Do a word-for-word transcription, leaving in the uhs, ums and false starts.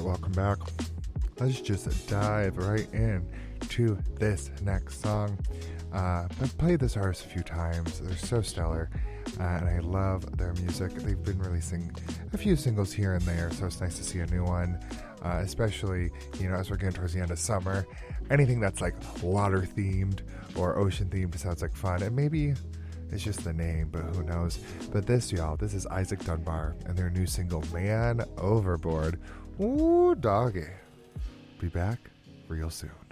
welcome back. Let's just dive right in to this next song. Uh, I've played this artist a few times. They're so stellar, uh, and I love their music. They've been releasing a few singles here and there, so it's nice to see a new one, uh, especially, you know, as we're getting towards the end of summer. Anything that's like water-themed or ocean-themed sounds like fun, and maybe it's just the name, but who knows. But this, y'all, this is Isaac Dunbar and their new single, Man Overboard. Ooh, doggy. Be back real soon.